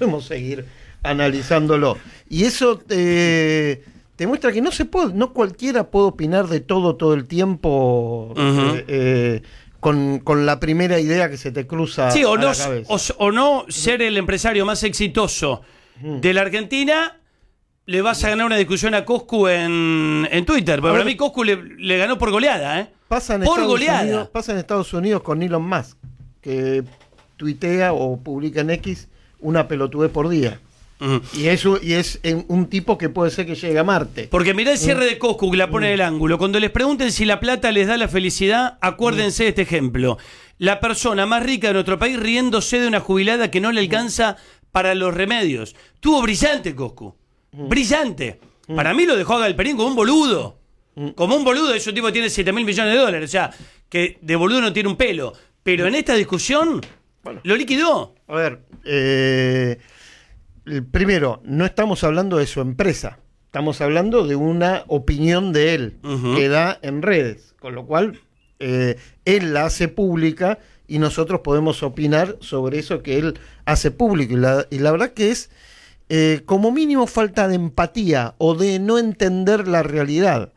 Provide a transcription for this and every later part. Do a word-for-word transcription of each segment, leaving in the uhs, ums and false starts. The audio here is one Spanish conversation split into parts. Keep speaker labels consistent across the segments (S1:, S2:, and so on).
S1: podemos seguir analizándolo. Y eso te, te muestra que no se puede, no cualquiera puede opinar de todo todo el tiempo. Uh-huh. eh, eh, Con, con la primera idea que se te cruza
S2: sí, o
S1: a
S2: no,
S1: la cabeza.
S2: O, o no ser el empresario más exitoso de la Argentina, le vas a ganar una discusión a Coscu en, en Twitter. Pero para mí Coscu le, le ganó por goleada, ¿eh?
S1: Pasa en
S2: por
S1: Estados
S2: goleada.
S1: Unidos, pasa en Estados Unidos con Elon Musk, que tuitea o publica en X una pelotudez por día. Uh-huh. Y, eso, y es un tipo que puede ser que llegue a Marte.
S2: Porque mirá el cierre de Coscu que la pone en el ángulo. Cuando les pregunten si la plata les da la felicidad, acuérdense de este ejemplo. La persona más rica de nuestro país riéndose de una jubilada que no le alcanza para los remedios. Tuvo brillante Coscu. Brillante. Para mí lo dejó a Galperín como un boludo. Como un boludo, ese tipo tiene siete mil millones de dólares. O sea, que de boludo no tiene un pelo. Pero en esta discusión bueno, lo liquidó.
S1: A ver, eh... primero, no estamos hablando de su empresa, estamos hablando de una opinión de él, uh-huh. que da en redes, con lo cual eh, él la hace pública y nosotros podemos opinar sobre eso que él hace público. Y la, y la verdad que es eh, como mínimo falta de empatía o de no entender la realidad.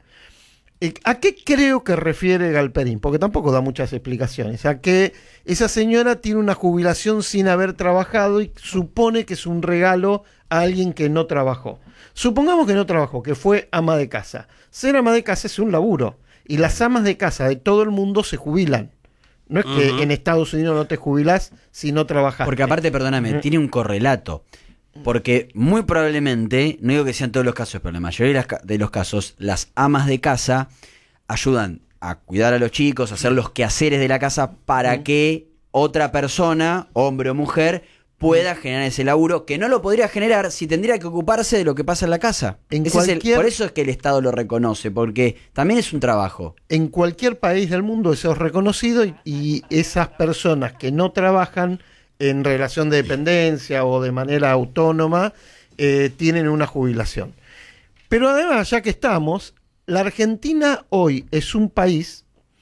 S1: ¿A qué creo que refiere Galperín? Porque tampoco da muchas explicaciones. A que esa señora tiene una jubilación sin haber trabajado y supone que es un regalo a alguien que no trabajó. Supongamos que no trabajó, que fue ama de casa. Ser ama de casa es un laburo. Y las amas de casa de todo el mundo se jubilan. No es que uh-huh. en Estados Unidos no te jubilás si no trabajas.
S3: Porque aparte, perdóname, uh-huh. tiene un correlato. Porque muy probablemente, no digo que sean todos los casos, pero la mayoría de los casos, las amas de casa ayudan a cuidar a los chicos, a hacer los quehaceres de la casa para que otra persona, hombre o mujer, pueda generar ese laburo que no lo podría generar si tendría que ocuparse de lo que pasa en la casa. En ese cualquier... es el, por eso es que el Estado lo reconoce, porque también es un trabajo.
S1: En cualquier país del mundo eso es reconocido y, y esas personas que no trabajan en relación de dependencia o de manera autónoma, eh, tienen una jubilación. Pero además, ya que estamos, la Argentina hoy es un país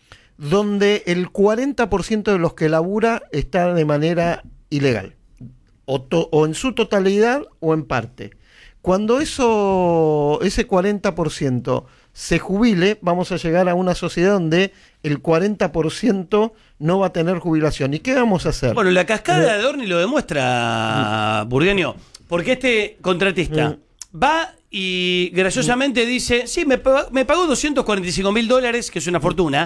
S1: donde el cuarenta por ciento de los que labura está de manera ilegal, o, to- o en su totalidad o en parte. Cuando eso, ese cuarenta por ciento se jubile, vamos a llegar a una sociedad donde el cuarenta por ciento no va a tener jubilación. ¿Y qué vamos a hacer?
S2: Bueno, la cascada de Adorni lo demuestra, mm. Burgueño, porque este contratista mm. va y graciosamente mm. dice, sí, me, me pagó doscientos cuarenta y cinco mil dólares, que es una fortuna,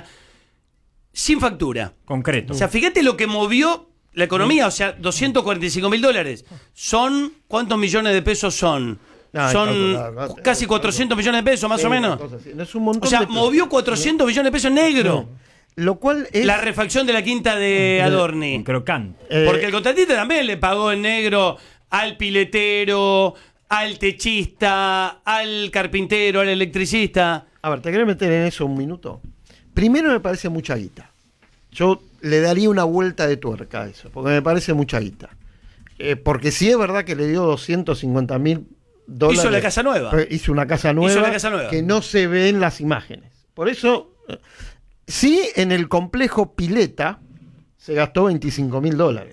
S2: sin factura.
S4: Concreto.
S2: O sea, fíjate lo que movió la economía, mm. o sea, doscientos cuarenta y cinco mil dólares. Son, ¿cuántos millones de pesos son? No, son no, no, no, casi cuatrocientos millones de pesos, más sí, o menos. No es un montón o sea, de movió cuatrocientos millones de pesos en negro.
S1: No. Lo cual es...
S2: La refacción de la quinta de Adorni.
S4: Crocante.
S2: Eh, Porque el contratista también le pagó en negro al piletero, al techista, al carpintero, al electricista.
S1: A ver, ¿te querés meter en eso un minuto? Primero me parece mucha guita. Yo le daría una vuelta de tuerca a eso, porque me parece mucha guita. Eh, porque sí es verdad que le dio doscientos cincuenta mil dólares.
S2: Hizo la casa nueva.
S1: Hizo una casa nueva,
S2: Hizo una casa nueva
S1: que no se ve en las imágenes. Por eso, sí, en el complejo pileta se gastó veinticinco mil dólares.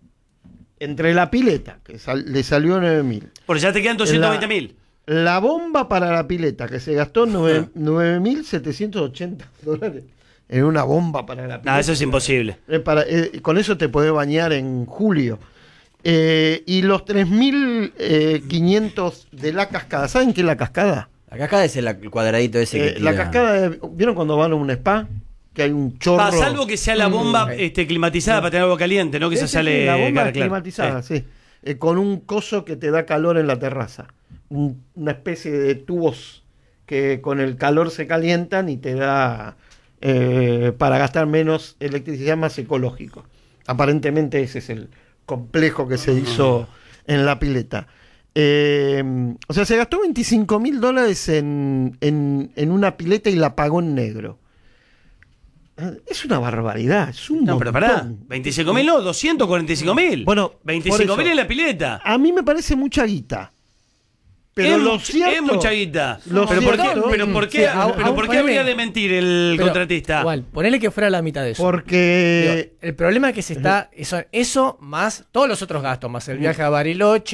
S1: Entre la pileta, que sal, le salió nueve mil.
S2: Por ya te quedan doscientos veinte mil.
S1: La, la bomba para la pileta, que se gastó nueve mil setecientos ochenta dólares. En una bomba para la pileta.
S2: No, eso es imposible.
S1: Eh, para, eh, con eso te podés bañar en julio. Eh, y los tres mil quinientos de la cascada. ¿Saben qué es la cascada?
S3: La cascada es el cuadradito ese que
S1: eh, La cascada, es, ¿vieron cuando van a un spa? Que hay un chorro.
S2: Pa, salvo que sea la bomba mm, este, climatizada mm. para tener agua caliente, ¿no? Que esa sale.
S1: La bomba
S2: cara,
S1: climatizada, sí. sí. Eh, con un coso que te da calor en la terraza. Un, una especie de tubos que con el calor se calientan y te da. Eh, para gastar menos electricidad, más ecológico. Aparentemente ese es el complejo que se hizo en la pileta. Eh, o sea, se gastó veinticinco mil dólares en, en, en una pileta y la pagó en negro. Es una barbaridad, es un
S2: No,
S1: montón.
S2: pero pará, veinticinco mil no, doscientos cuarenta y cinco mil.
S1: Bueno,
S2: veinticinco mil en la pileta.
S1: A mí me parece mucha guita. Pero
S2: es,
S1: lo cierto,
S2: es mucha guita.
S1: Lo
S2: pero,
S1: cierto,
S2: ¿por qué, pero ¿por qué, sí, a, pero
S5: a,
S2: ¿por qué habría de mentir el pero, contratista?
S5: Igual, ponele que fuera la mitad de eso.
S1: Porque
S5: Digo, el problema es que se está eso, eso más todos los otros gastos, más el viaje a Bariloche,